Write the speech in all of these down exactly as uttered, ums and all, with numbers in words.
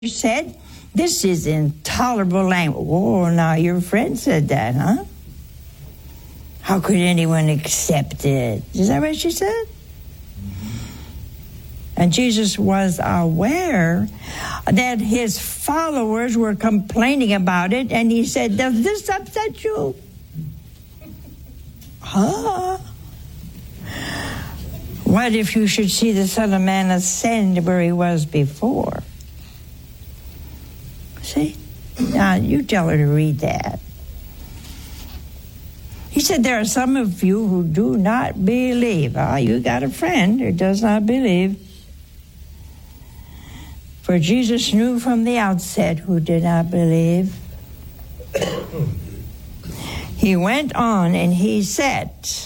You said, this is intolerable language. Oh, now your friend said that, huh? How could anyone accept it? Is that what she said? And Jesus was aware that his followers were complaining about it, and he said, does this upset you? Huh? What if you should see the Son of Man ascend where he was before? See? Now, you tell her to read that. He said, there are some of you who do not believe. Ah, you got a friend who does not believe. For Jesus knew from the outset who did not believe. He went on and he said,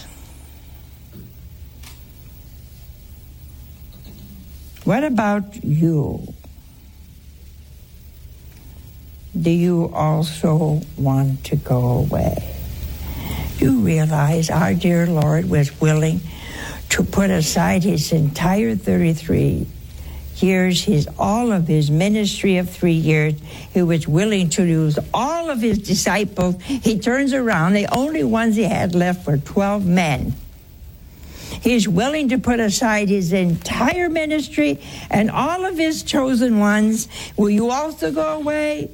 what about you? Do you also want to go away? You realize our dear Lord was willing to put aside his entire thirty-three years, his all of his ministry of three years. He was willing to lose all of his disciples. He turns around. The only ones he had left were twelve men. He's willing to put aside his entire ministry and all of his chosen ones. Will you also go away?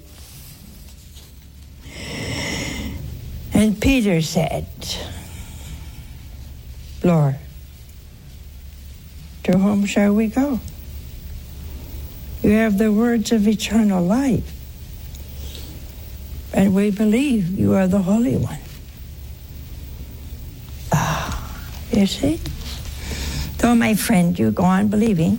And Peter said, Lord, to whom shall we go? You have the words of eternal life, and we believe you are the Holy One. Ah, you see? So, my friend, you go on believing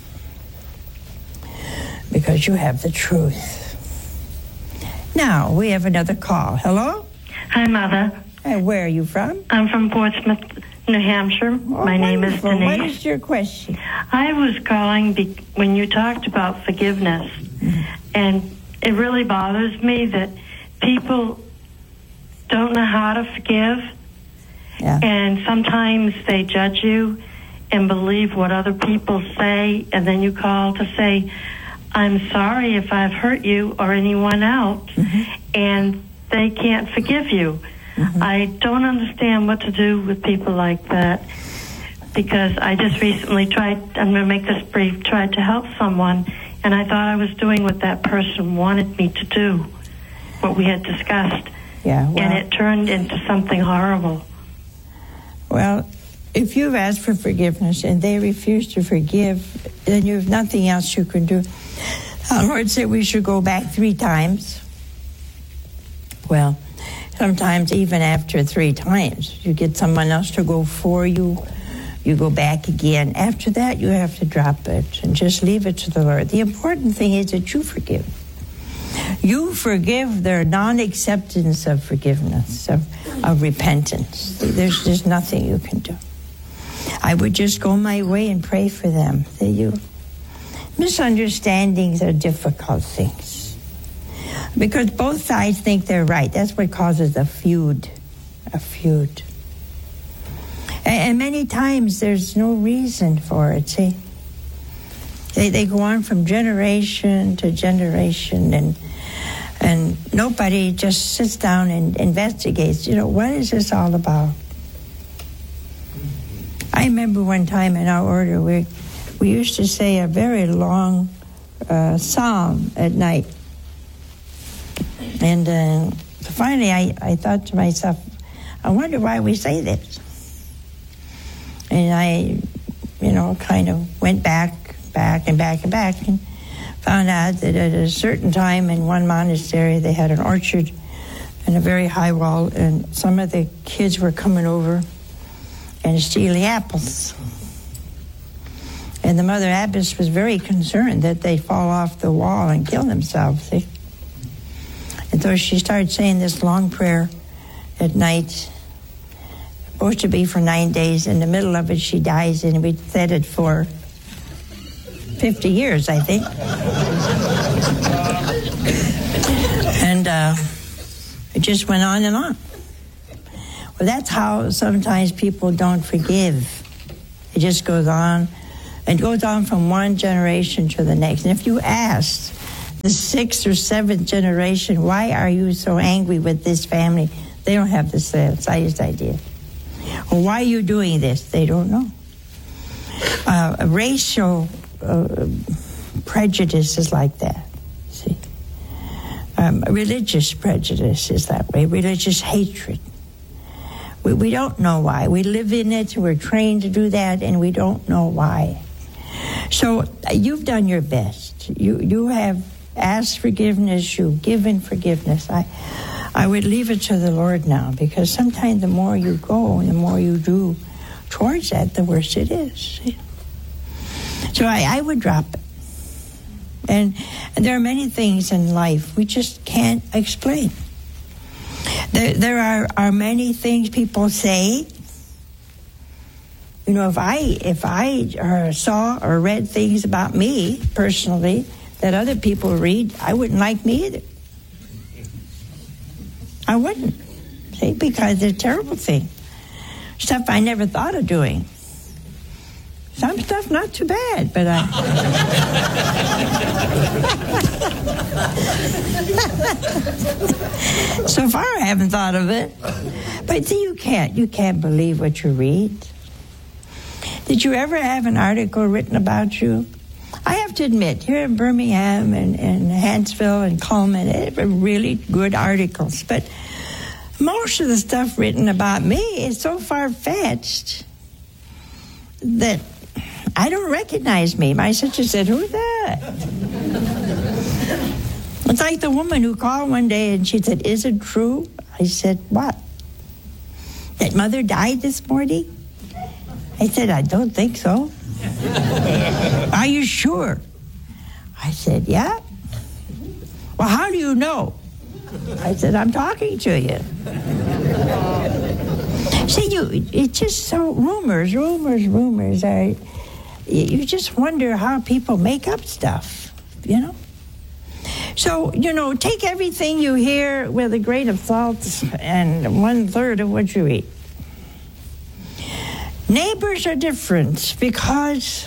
because you have the truth. Now, we have another call. Hello? Hi, Mother. Hey, where are you from? I'm from Portsmouth, New Hampshire. Oh, My name is wonderful. Denise. What is your question? I was calling be- when you talked about forgiveness, mm-hmm. and it really bothers me that people don't know how to forgive, yeah. and sometimes they judge you and believe what other people say, and then you call to say, I'm sorry if I've hurt you or anyone else, mm-hmm. and they can't forgive you. Mm-hmm. I don't understand what to do with people like that, because I just recently tried, I'm going to make this brief, tried to help someone, and I thought I was doing what that person wanted me to do, what we had discussed. Yeah, well, and it turned into something horrible. Well, if you've asked for forgiveness and they refuse to forgive, then you have nothing else you can do. Our Lord said we should go back three times. Well, sometimes even after three times, you get someone else to go for you, you go back again. After that, you have to drop it and just leave it to the Lord. The important thing is that you forgive. You forgive their non-acceptance of forgiveness, of, of repentance. There's just nothing you can do. I would just go my way and pray for them. That you, misunderstandings are difficult things. Because both sides think they're right. That's what causes a feud, a feud. And, and many times there's no reason for it, see? They they go on from generation to generation, and and nobody just sits down and investigates, you know, what is this all about? I remember one time in our order, we, we used to say a very long uh, psalm at night. And uh, finally, I, I thought to myself, I wonder why we say this. And I, you know, kind of went back, back, and back, and back, and found out that at a certain time in one monastery, they had an orchard and a very high wall, and some of the kids were coming over and stealing apples. And the mother abbess was very concerned that they'd fall off the wall and kill themselves, see? And so she started saying this long prayer at night, supposed to be for nine days. In the middle of it, she dies, and we said it for fifty years, I think. And uh, it just went on and on. Well, that's how sometimes people don't forgive. It just goes on and goes on from one generation to the next. And if you asked the sixth or seventh generation, why are you so angry with this family? They don't have the slightest idea. Well, why are you doing this? They don't know. Uh, racial uh, prejudice is like that. See, um, religious prejudice is that way. Religious hatred. We, we don't know why. We live in it. We're trained to do that, and we don't know why. So uh, you've done your best. You you have asked forgiveness. You've given forgiveness. I. I would leave it to the Lord now, because sometimes the more you go and the more you do towards that, the worse it is. So I, I would drop it. And, and there are many things in life we just can't explain. There, there are, are many things people say. You know, if I if I uh, saw or read things about me personally that other people read, I wouldn't like me either. I wouldn't, see, because it's a terrible thing. Stuff I never thought of doing. Some stuff not too bad, but I... So far I haven't thought of it. But see, you can't, you can't believe what you read. Did you ever have an article written about you? I have to admit, here in Birmingham and, and Huntsville and Coleman, it were really good articles. But most of the stuff written about me is so far-fetched that I don't recognize me. My sister said, "Who's that?" It's like the woman who called one day and she said, "Is it true?" I said, "What? That Mother died this morning?" I said, "I don't think so." "Are you sure?" I said, "Yeah." "Well, how do you know?" I said, "I'm talking to you." See, you, it's just so, rumors, rumors, rumors are, you just wonder how people make up stuff, you know? So, you know, take everything you hear with a grain of salt and one third of what you eat. Neighbors are different because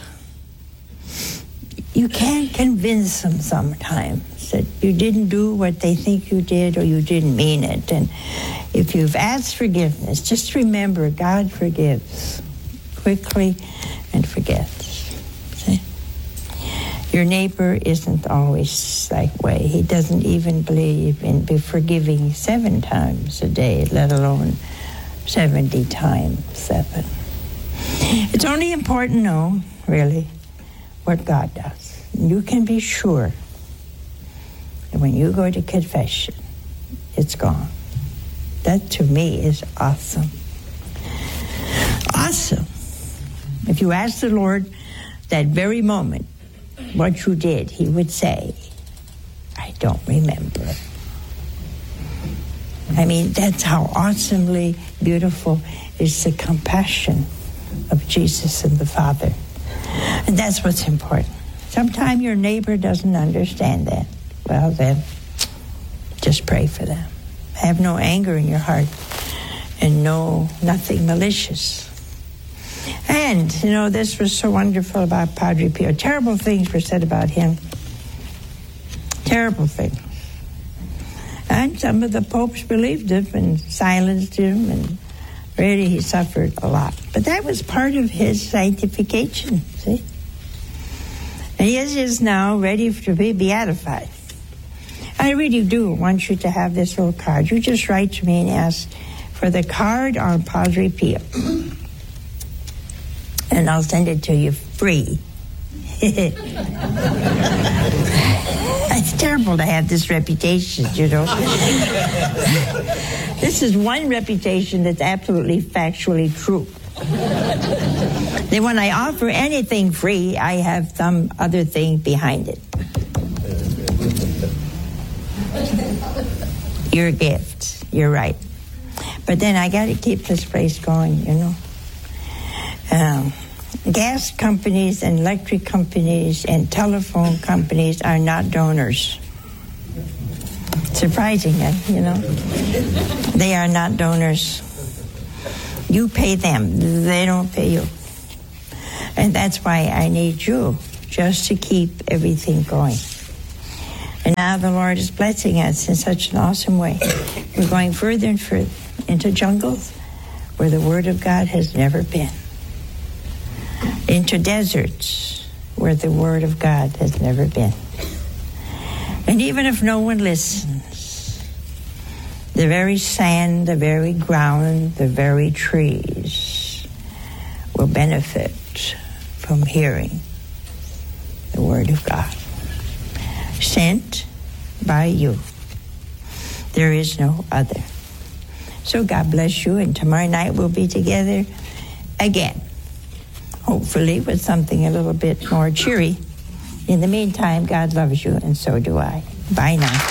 you can't convince them sometimes that you didn't do what they think you did or you didn't mean it. And if you've asked forgiveness, just remember God forgives quickly and forgets. See? Your neighbor isn't always that way. He doesn't even believe in forgiving seven times a day, let alone seventy times seven. It's only important to know, really, what God does. You can be sure that when you go to confession, it's gone. That, to me, is awesome. Awesome. If you ask the Lord that very moment what you did, he would say, "I don't remember." I mean, that's how awesomely beautiful is the compassion of Jesus and the Father. And that's what's important. Sometimes your neighbor doesn't understand that. Well, then, just pray for them. Have no anger in your heart and no, nothing malicious. And, you know, this was so wonderful about Padre Pio. Terrible things were said about him. Terrible things. And some of the popes believed him and silenced him, and really he suffered a lot. But that was part of his sanctification, see? And he is now ready to be beatified. I really do want you to have this little card. You just write to me and ask for the card on Padre Pio. And I'll send it to you free. It's terrible to have this reputation, you know. This is one reputation that's absolutely factually true. Then when I offer anything free, I have some other thing behind it. Your gift. You're right. But then I got to keep this place going, you know. Um, gas companies and electric companies and telephone companies are not donors. Surprising, you know. They are not donors. You pay them. They don't pay you. And that's why I need you, just to keep everything going. And now the Lord is blessing us in such an awesome way. We're going further and further into jungles where the Word of God has never been, into deserts where the Word of God has never been. And even if no one listens, the very sand, the very ground, the very trees will benefit from hearing the Word of God, sent by you. There is no other. So God bless you, and tomorrow night we'll be together again, hopefully with something a little bit more cheery. In the meantime, God loves you, and so do I. Bye now.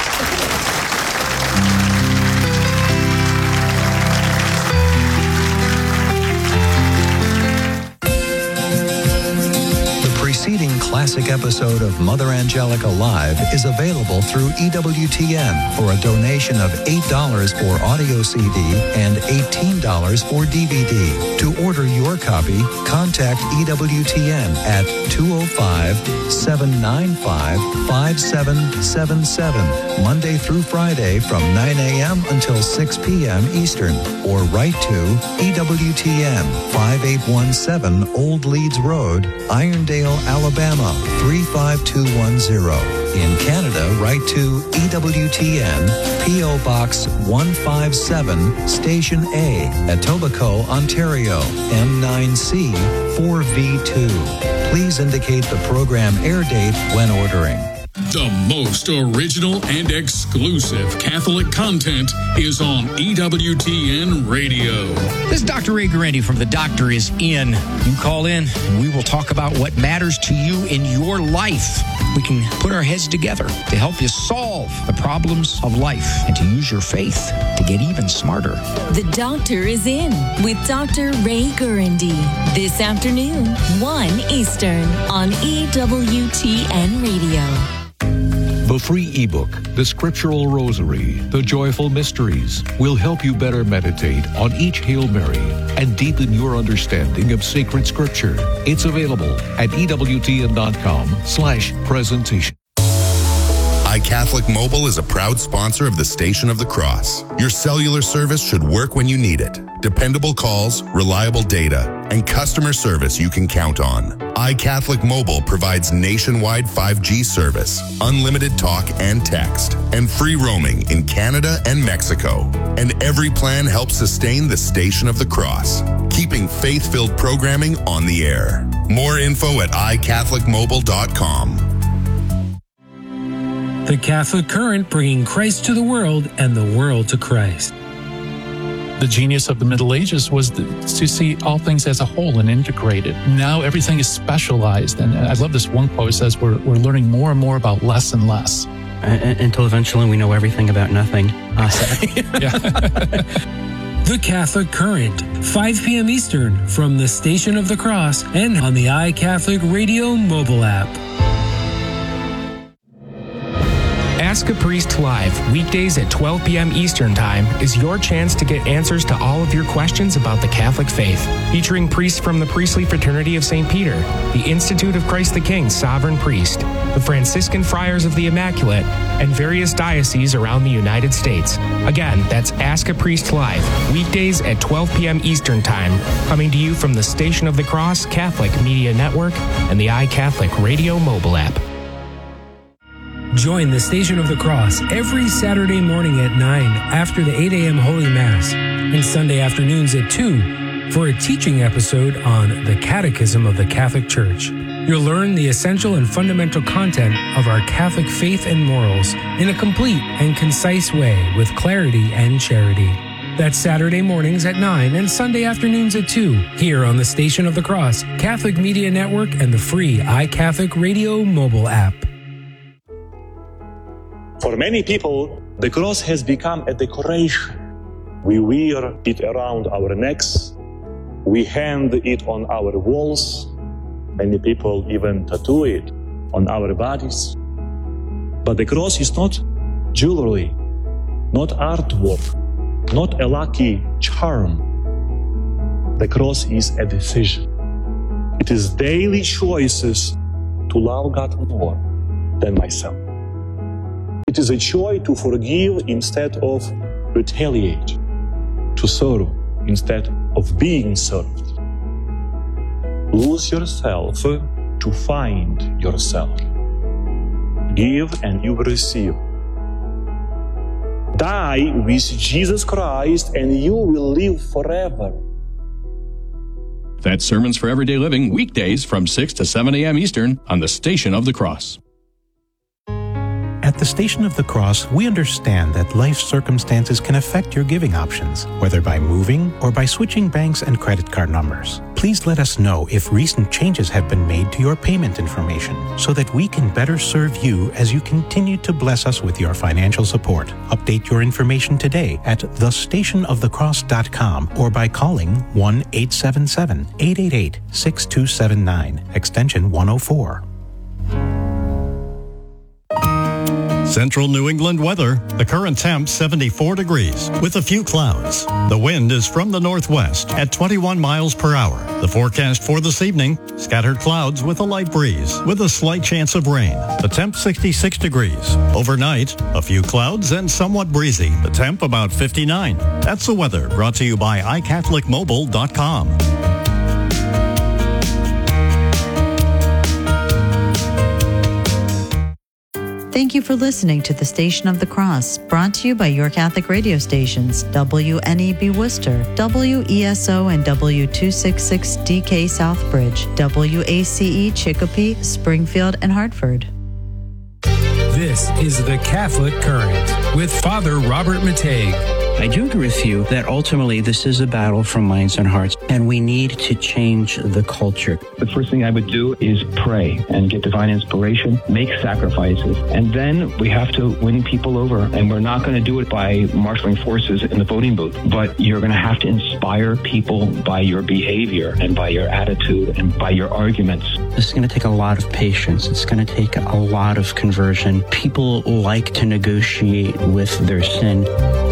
Classic episode of Mother Angelica Live is available through E W T N for a donation of eight dollars for audio C D and eighteen dollars for D V D. To order your copy, contact E W T N at two oh five, seven nine five, five seven seven seven, Monday through Friday from nine a.m. until six p.m. Eastern, or write to E W T N, five eight one seven Old Leeds Road, Irondale, Alabama, three five two one zero. In Canada, write to E W T N, P O Box one five seven, Station A, Etobicoke, Ontario, M nine C four V two. Please indicate the program air date when ordering. The most original and exclusive Catholic content is on E W T N Radio. This is Doctor Ray Guarendi from The Doctor Is In. You call in, and we will talk about what matters to you in your life. We can put our heads together to help you solve the problems of life and to use your faith to get even smarter. The Doctor Is In with Doctor Ray Guarendi. This afternoon, one Eastern on E W T N Radio. The free ebook, The Scriptural Rosary, The Joyful Mysteries, will help you better meditate on each Hail Mary and deepen your understanding of sacred scripture. It's available at EWTN.com slash presentation. iCatholic Mobile is a proud sponsor of the Station of the Cross. Your cellular service should work when you need it. Dependable calls, reliable data, and customer service you can count on. iCatholic Mobile provides nationwide five G service, unlimited talk and text, and free roaming in Canada and Mexico. And every plan helps sustain the Station of the Cross, keeping faith-filled programming on the air. More info at i catholic mobile dot com. The Catholic Current, bringing Christ to the world and the world to Christ. The genius of the Middle Ages was to see all things as a whole and integrated. Now everything is specialized, and I love this one quote. It says we're, we're learning more and more about less and less. Uh, until eventually we know everything about nothing. Uh, The Catholic Current, five p.m. Eastern, from the Station of the Cross and on the iCatholic Radio mobile app. Ask a Priest Live, weekdays at twelve p.m. Eastern Time, is your chance to get answers to all of your questions about the Catholic faith. Featuring priests from the Priestly Fraternity of Saint Peter, the Institute of Christ the King Sovereign Priest, the Franciscan Friars of the Immaculate, and various dioceses around the United States. Again, that's Ask a Priest Live, weekdays at twelve p.m. Eastern Time, coming to you from the Station of the Cross Catholic Media Network and the iCatholic Radio mobile app. Join the Station of the Cross every Saturday morning at nine after the eight a.m. Holy Mass and Sunday afternoons at two for a teaching episode on the Catechism of the Catholic Church. You'll learn the essential and fundamental content of our Catholic faith and morals in a complete and concise way with clarity and charity. That's Saturday mornings at nine and Sunday afternoons at two here on the Station of the Cross, Catholic Media Network, and the free iCatholic Radio mobile app. For many people, the cross has become a decoration. We wear it around our necks. We hang it on our walls. Many people even tattoo it on our bodies. But the cross is not jewelry, not artwork, not a lucky charm. The cross is a decision. It is daily choices to love God more than myself. It is a choice to forgive instead of retaliate, to serve instead of being served. Lose yourself to find yourself. Give and you will receive. Die with Jesus Christ and you will live forever. That's Sermons for Everyday Living, weekdays from six to seven a.m. Eastern on the Station of the Cross. At the Station of the Cross, we understand that life circumstances can affect your giving options, whether by moving or by switching banks and credit card numbers. Please let us know if recent changes have been made to your payment information so that we can better serve you as you continue to bless us with your financial support. Update your information today at the station of the cross dot com or by calling one eight seven seven, eight eight eight, six two seven nine, extension one oh four. Central New England weather. The current temp seventy-four degrees with a few clouds. The wind is from the northwest at twenty-one miles per hour. The forecast for this evening, scattered clouds with a light breeze with a slight chance of rain. The temp sixty-six degrees. Overnight, a few clouds and somewhat breezy. The temp about fifty-nine. That's the weather brought to you by i catholic mobile dot com. Thank you for listening to the Station of the Cross, brought to you by your Catholic radio stations, W N E B Worcester, W E S O and W two sixty-six D K Southbridge, W A C E Chicopee, Springfield, and Hartford. This is the Catholic Current with Father Robert Matei. I do agree with you that ultimately this is a battle for minds and hearts, and we need to change the culture. The first thing I would do is pray and get divine inspiration, make sacrifices, and then we have to win people over. And we're not going to do it by marshaling forces in the voting booth, but you're going to have to inspire people by your behavior and by your attitude and by your arguments. This is going to take a lot of patience. It's going to take a lot of conversion. People like to negotiate with their sin.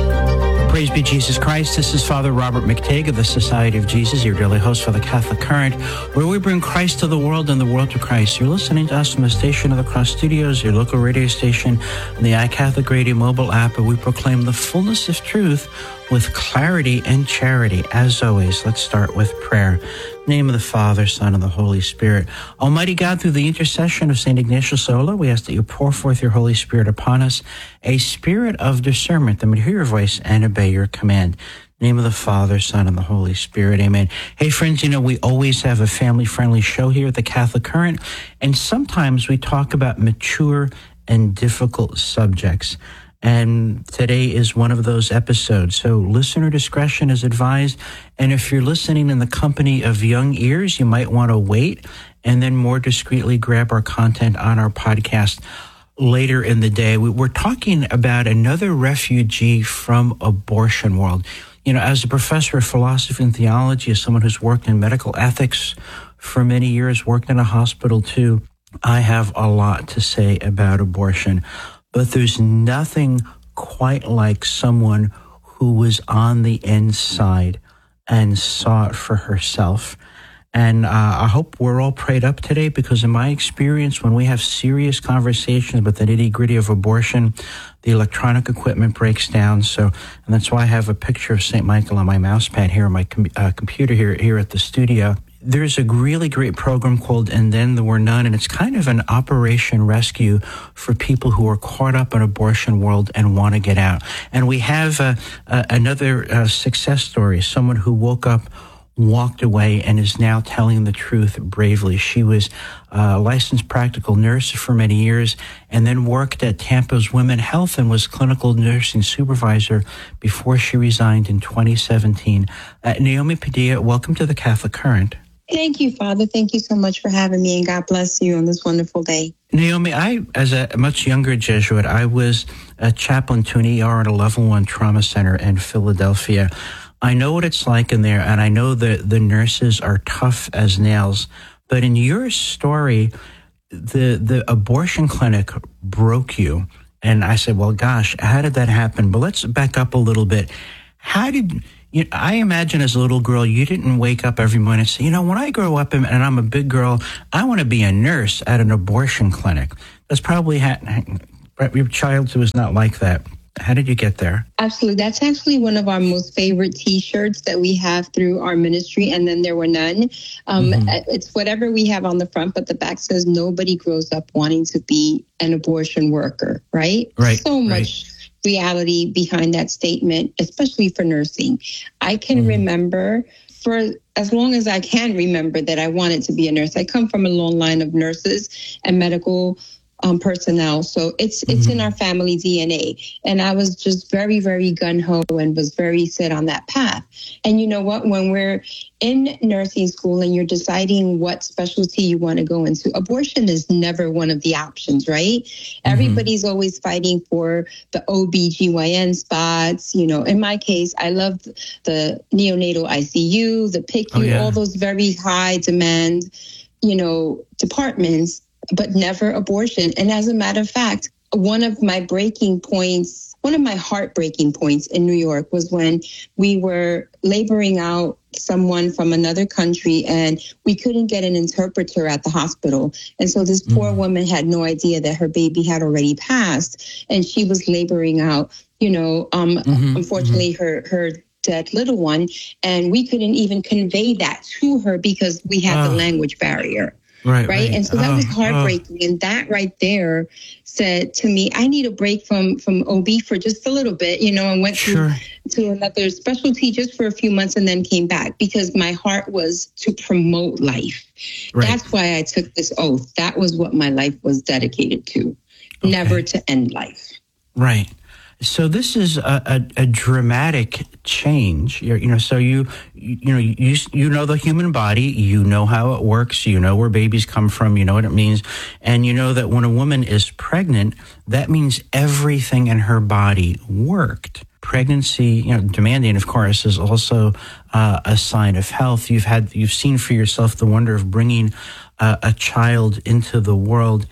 Praise be Jesus Christ. This is Father Robert McTague of the Society of Jesus, your daily host for the Catholic Current, where we bring Christ to the world and the world to Christ. You're listening to us from the Station of the Cross Studios, your local radio station, and the iCatholic Radio mobile app, where we proclaim the fullness of truth with clarity and charity. As always, let's start with prayer. In the name of the Father, Son, and the Holy Spirit. Almighty God, through the intercession of Saint Ignatius Loyola, we ask that you pour forth your Holy Spirit upon us, a spirit of discernment that we hear your voice and obey your command. In the name of the Father, Son, and the Holy Spirit. Amen. Hey, friends, you know, we always have a family-friendly show here at the Catholic Current, and sometimes we talk about mature and difficult subjects. And today is one of those episodes. So listener discretion is advised. And if you're listening in the company of young ears, you might want to wait and then more discreetly grab our content on our podcast later in the day. We're talking about another refugee from abortion world. You know, as a professor of philosophy and theology, as someone who's worked in medical ethics for many years, worked in a hospital too, I have a lot to say about abortion. But there's nothing quite like someone who was on the inside and saw it for herself. And uh, I hope we're all prayed up today, because in my experience, when we have serious conversations about the nitty-gritty of abortion, the electronic equipment breaks down. So, and that's why I have a picture of Saint Michael on my mouse pad here on my com- uh, computer here, here at the studio. There's a really great program called And Then There Were None, and it's kind of an Operation Rescue for people who are caught up in abortion world and want to get out. And we have uh, uh, another uh, success story, someone who woke up, walked away, and is now telling the truth bravely. She was a licensed practical nurse for many years and then worked at Tampa's Women Health and was clinical nursing supervisor before she resigned in twenty seventeen. Uh, Naomi Padilla, welcome to the Catholic Current. Thank you, Father. Thank you so much for having me, and God bless you on this wonderful day. Naomi, I, as a much younger Jesuit, I was a chaplain to an E R at a level one trauma center in Philadelphia. I know what it's like in there, and I know that the nurses are tough as nails. But in your story, the the abortion clinic broke you. And I said, well, gosh, how did that happen? But let's back up a little bit. How did... You know, I imagine as a little girl, you didn't wake up every morning and say, you know, when I grow up and, and I'm a big girl, I want to be a nurse at an abortion clinic. That's probably, ha- your child was not like that. How did you get there? Absolutely. That's actually one of our most favorite T-shirts that we have through our ministry. And then there were none. Um, mm-hmm. It's whatever we have on the front, but the back says nobody grows up wanting to be an abortion worker, right? Right. So much right. reality behind that statement, especially for nursing. I can mm-hmm. remember for as long as I can remember that I wanted to be a nurse. I come from a long line of nurses and medical Um, personnel. So it's it's mm-hmm. in our family D N A. And I was just very, very gung-ho and was very set on that path. And you know what? When we're in nursing school and you're deciding what specialty you want to go into, abortion is never one of the options, right? Mm-hmm. Everybody's always fighting for the O B G Y N spots. You know, in my case, I loved the neonatal I C U, the P I C U, oh, yeah. all those very high demand, you know, departments, but never abortion. And as a matter of fact, one of my breaking points, one of my heartbreaking points in New York was when we were laboring out someone from another country and we couldn't get an interpreter at the hospital. And so this poor mm-hmm. woman had no idea that her baby had already passed and she was laboring out, you know, um, mm-hmm. unfortunately mm-hmm. her, her dead little one. And we couldn't even convey that to her because we had oh. the language barrier. Right, right. right. And so that oh, was heartbreaking. Oh. And that right there said to me, I need a break from, from O B for just a little bit, you know, and went sure. to, to another specialty just for a few months and then came back because my heart was to promote life. Right. That's why I took this oath. That was what my life was dedicated to, okay. never to end life. Right. So this is a, a, a dramatic change. You're, you know, so you, you you know you you know the human body, you know how it works, you know where babies come from, you know what it means, and you know that when a woman is pregnant, that means everything in her body worked. Pregnancy, you know, demanding, of course, is also uh, a sign of health. You've had you've seen for yourself the wonder of bringing uh, a child into the world.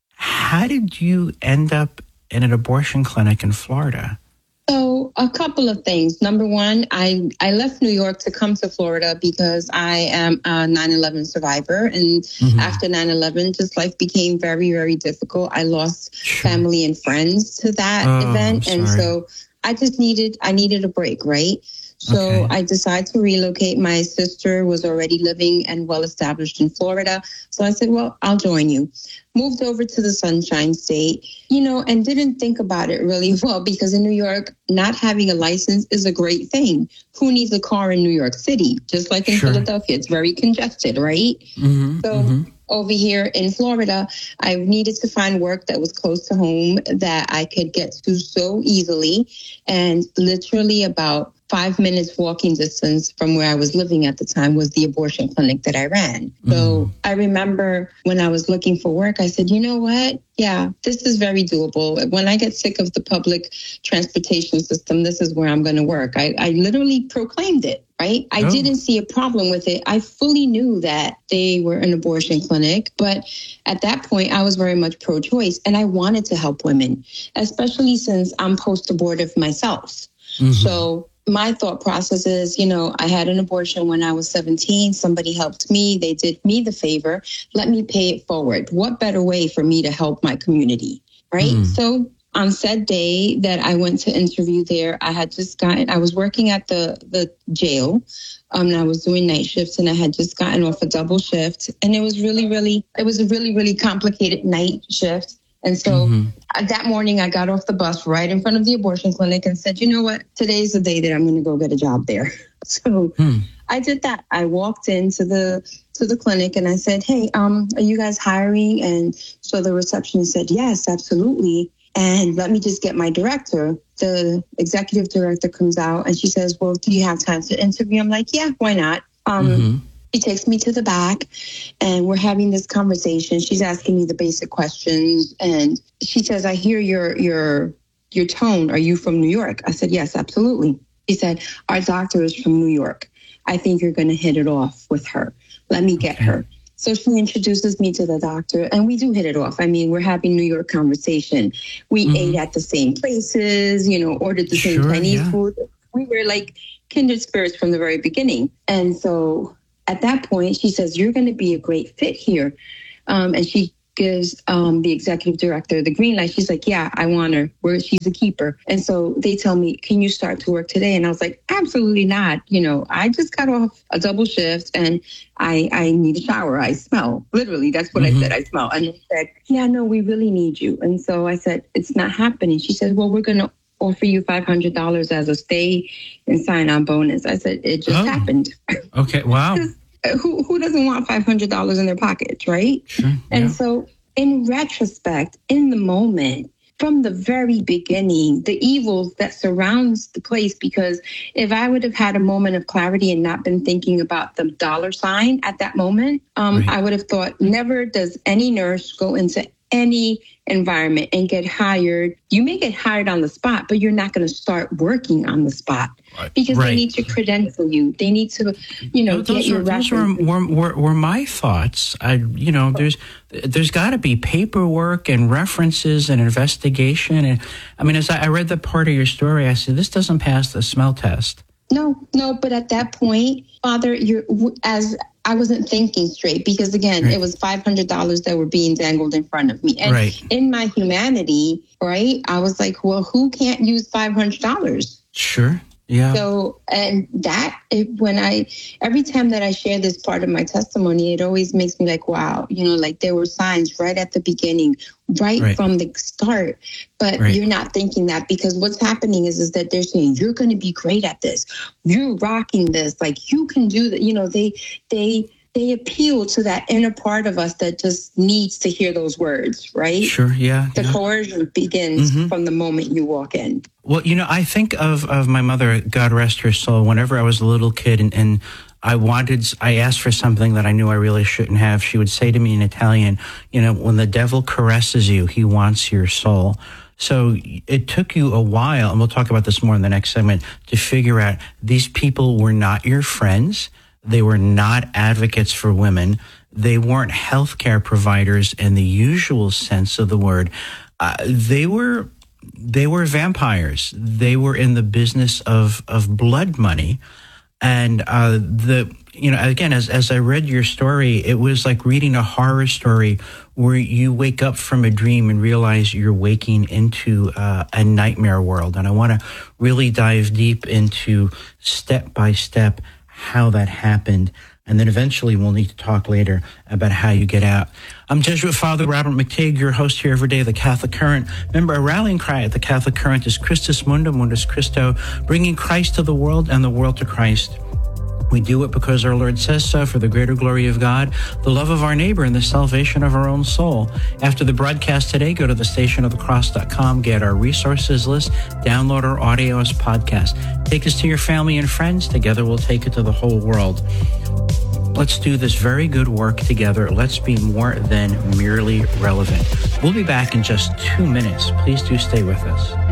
How did you end up in an abortion clinic in Florida? So a couple of things. Number one, I, I left New York to come to Florida because I am a nine eleven survivor. And mm-hmm. after nine eleven, just life became very, very difficult. I lost sure. family and friends to that oh, event. And so I just needed, I needed a break, right? So okay. I decided to relocate. My sister was already living and well established in Florida. So I said, well, I'll join you. Moved over to the Sunshine State, you know, and didn't think about it really well because in New York, not having a license is a great thing. Who needs a car in New York City? Just like in sure. Philadelphia, it's very congested, right? Mm-hmm, so mm-hmm. over here in Florida, I needed to find work that was close to home that I could get to so easily. And literally about five minutes walking distance from where I was living at the time was the abortion clinic that I ran. Mm. So I remember when I was looking for work, I said, you know what? Yeah, this is very doable. When I get sick of the public transportation system, this is where I'm going to work. I, I literally proclaimed it, right? I oh. didn't see a problem with it. I fully knew that they were an abortion clinic. But at that point, I was very much pro-choice and I wanted to help women, especially since I'm post-abortive myself. Mm-hmm. So my thought process is, you know, I had an abortion when I was seventeen. Somebody helped me. They did me the favor. Let me pay it forward. What better way for me to help my community, right? Mm. So on said day that I went to interview there, I had just gotten, I was working at the, the jail. Um, and I was doing night shifts and I had just gotten off a double shift. And it was really, really, it was a really, really complicated night shift. And so mm-hmm. that morning I got off the bus right in front of the abortion clinic and said, you know what, today's the day that I'm going to go get a job there. So hmm. I did that. I walked into the to the clinic and I said, hey, um, are you guys hiring? And so the receptionist said, yes, absolutely. And let me just get my director. The executive director comes out and she says, well, do you have time to interview? I'm like, yeah, why not? Um, mm-hmm. She takes me to the back and we're having this conversation. She's asking me the basic questions and she says, I hear your your your tone. Are you from New York? I said, yes, absolutely. She said, our doctor is from New York. I think you're going to hit it off with her. Let me get okay. her. So she introduces me to the doctor and we do hit it off. I mean, we're having New York conversation. We mm-hmm. ate at the same places, you know, ordered the same sure, Chinese yeah. food. We were like kindred spirits from the very beginning. And so at that point, she says, you're going to be a great fit here. Um, and she gives um, the executive director the green light. She's like, yeah, I want her. Where she's a keeper. And so they tell me, can you start to work today? And I was like, absolutely not. You know, I just got off a double shift and I, I need a shower. I smell. Literally, that's what mm-hmm. I said. I smell. And they said, yeah, no, we really need you. And so I said, it's not happening. She said, well, we're going to offer you five hundred dollars as a stay and sign-on bonus. I said, it just oh. happened. Okay, wow. Who who doesn't want five hundred dollars in their pockets, right? Sure, and yeah. so in retrospect, in the moment, from the very beginning, the evils that surrounds the place, because if I would have had a moment of clarity and not been thinking about the dollar sign at that moment, um, right. I would have thought, never does any nurse go into any environment and get hired. You may get hired on the spot, but you're not going to start working on the spot right. because right. they need to credential you. They need to, you know, those get your are, those were, were, were, were my thoughts. I, you know, there's there's got to be paperwork and references and investigation. And I mean, as I, I read the part of your story, I said, this doesn't pass the smell test. No, no, but at that point, Father, you're as I wasn't thinking straight because, again, right. it was five hundred dollars that were being dangled in front of me. And right. in my humanity, right, I was like, well, who can't use five hundred dollars? Sure. Yeah. So, and that, it, when I, every time that I share this part of my testimony, it always makes me like, wow, you know, like there were signs right at the beginning, right, right. from the start. But right. you're not thinking that because what's happening is, is that they're saying, you're going to be great at this. You're rocking this. Like you can do that. You know, they, they, they appeal to that inner part of us that just needs to hear those words, right? Sure, yeah. The yeah. coercion begins mm-hmm. from the moment you walk in. Well, you know, I think of, of my mother, God rest her soul, whenever I was a little kid and, and I wanted, I asked for something that I knew I really shouldn't have, she would say to me in Italian, you know, when the devil caresses you, he wants your soul. So it took you a while, and we'll talk about this more in the next segment, to figure out these people were not your friends. They were not advocates for women. They weren't healthcare providers in the usual sense of the word. Uh, they were they were vampires. They were in the business of of blood money. And uh, the you know again, as as I read your story, it was like reading a horror story where you wake up from a dream and realize you're waking into uh, a nightmare world. And I want to really dive deep into step by step how that happened. And then eventually we'll need to talk later about how you get out. I'm Jesuit Father Robert McTeigue, your host here every day of the Catholic Current. Remember, our rallying cry at the Catholic Current is Christus Mundum, Mundus Christo, bringing Christ to the world and the world to Christ. We do it because our Lord says so, for the greater glory of God, the love of our neighbor, and the salvation of our own soul. After the broadcast today, go to the station of the cross dot com, get our resources list, download our audio as podcast. Take us to your family and friends. Together we'll take it to the whole world. Let's do this very good work together. Let's be more than merely relevant. We'll be back in just two minutes. Please do stay with us.